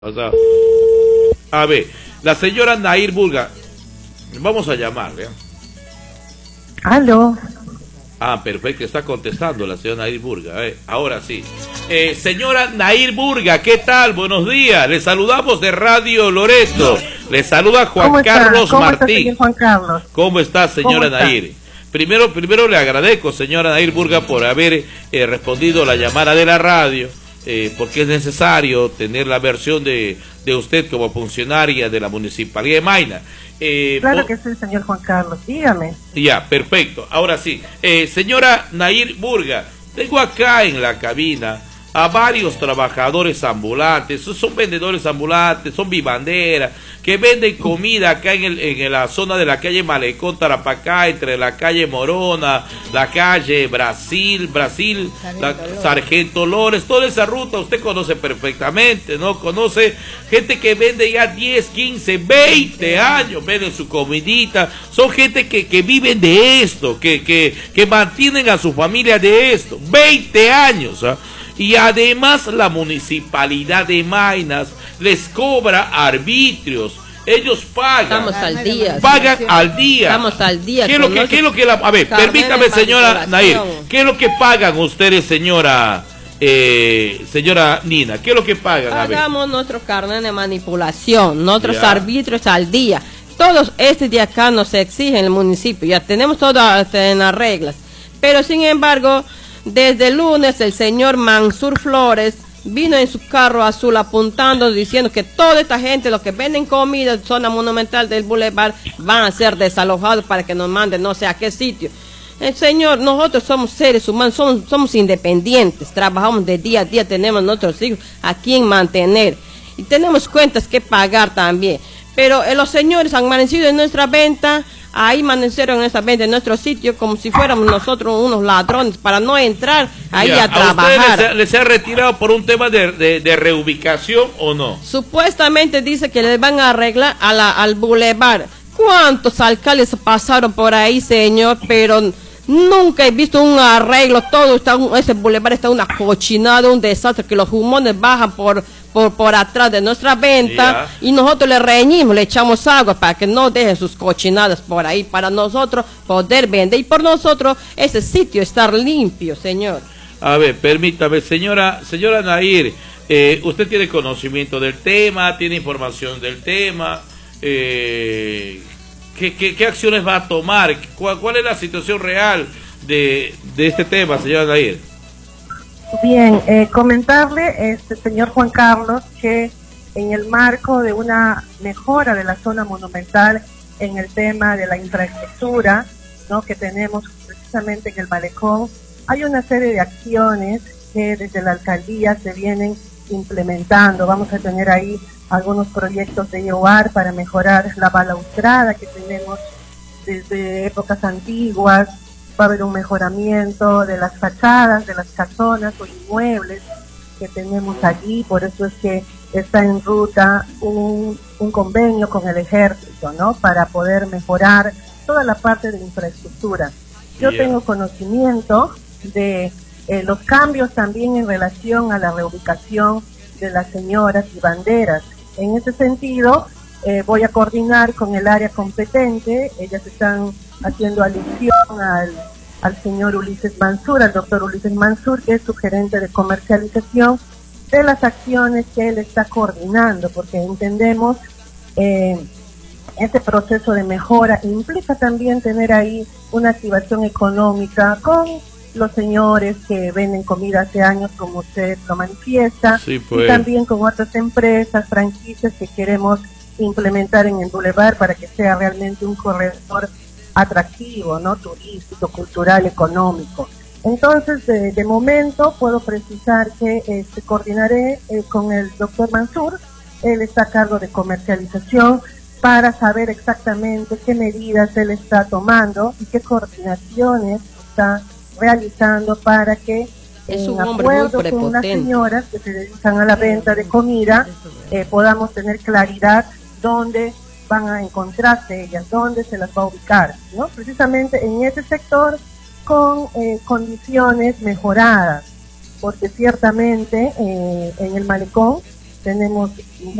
O sea, a ver, la señora Nair Burga, vamos a llamarle. Aló. Ah, perfecto, está contestando la señora Nair Burga. Ahora sí. Señora Nair Burga, ¿qué tal? Buenos días. Le saludamos de Radio Loreto. Le saluda Juan Carlos Martín. Está, Juan Carlos? ¿Cómo está, señora Nair? Primero le agradezco, señora Nair Burga, por haber respondido la llamada de la radio. Porque es necesario tener la versión de usted como funcionaria de la Municipalidad de Mayna. Claro que sí, señor Juan Carlos, dígame. Ya, perfecto. Ahora sí, señora Nair Burga, tengo acá en la cabina a varios trabajadores ambulantes, son vendedores ambulantes, son vivanderas, que venden comida acá en la zona de la calle Malecón, Tarapacá, entre la calle Morona, la calle Brasil, Sargento Lores, toda esa ruta usted conoce perfectamente, ¿no? Conoce gente que vende ya 10, 15, 20 años, venden su comidita, son gente que viven de esto, que mantienen a su familia de esto, 20 años, ¿ah? Y además la Municipalidad de Maynas les cobra arbitrios. Ellos pagan. Estamos al día. Pagan al día. Estamos al día. ¿Qué es lo que a ver, permítame, señora Nair. ¿Qué es lo que pagan ustedes, señora Nina? ¿Qué es lo que pagan? Pagamos nuestro carnet de manipulación, nuestros arbitrios al día. Todos de acá nos exigen el municipio. Ya tenemos todo en las reglas. Pero sin embargo, desde el lunes el señor Mansur Flores vino en su carro azul apuntando, diciendo que toda esta gente, los que venden comida en zona monumental del Boulevard, van a ser desalojados para que nos manden no sé a qué sitio. El señor, nosotros somos seres humanos, somos independientes, trabajamos de día a día, tenemos nuestros hijos a quien mantener y tenemos cuentas que pagar también. Pero los señores han amanecido en nuestra venta, ahí amanecieron en esa venta en nuestro sitio como si fuéramos nosotros unos ladrones para no entrar ahí a trabajar. ¿A ustedes les ha retirado por un tema de reubicación o no? Supuestamente dice que les van a arreglar al Boulevard. ¿Cuántos alcaldes pasaron por ahí, señor? Pero nunca he visto un arreglo. Todo ese Boulevard está una cochinada, un desastre, que los humones bajan por atrás de nuestra venta y nosotros le reñimos, le echamos agua para que no dejen sus cochinadas por ahí, para nosotros poder vender y por nosotros ese sitio estar limpio, señor. A ver, permítame, señora Nair, usted tiene conocimiento del tema, tiene información del tema, ¿qué acciones va a tomar? ¿Cuál es la situación real de este tema, señora Nair? Bien, comentarle, señor Juan Carlos, que en el marco de una mejora de la zona monumental en el tema de la infraestructura, ¿no?, que tenemos precisamente en el Malecón, hay una serie de acciones que desde la alcaldía se vienen implementando. Vamos a tener ahí algunos proyectos de IOAR para mejorar la balaustrada que tenemos desde épocas antiguas. Va a haber un mejoramiento de las fachadas, de las casonas o inmuebles que tenemos allí, por eso es que está en ruta un convenio con el ejército, ¿no?, para poder mejorar toda la parte de infraestructura. Yo tengo conocimiento de los cambios también en relación a la reubicación de las señoras y banderas. En ese sentido, voy a coordinar con el área competente. Ellas están haciendo alusión al señor Ulises Mansur, al doctor Ulises Mansur, que es su gerente de comercialización, de las acciones que él está coordinando, porque entendemos este proceso de mejora implica también tener ahí una activación económica con los señores que venden comida hace años, como usted lo manifiesta, y también con otras empresas, franquicias que queremos implementar en el Boulevard para que sea realmente un corredor atractivo, ¿no?, turístico, cultural, económico. Entonces, de momento puedo precisar que coordinaré con el doctor Mansur. Él está a cargo de comercialización para saber exactamente qué medidas él está tomando y qué coordinaciones está realizando para que en acuerdo con las señoras que se dedican a la venta de comida podamos tener claridad dónde van a encontrarse ellas, dónde se las va a ubicar, ¿no? Precisamente en ese sector con condiciones mejoradas, porque ciertamente en el Malecón tenemos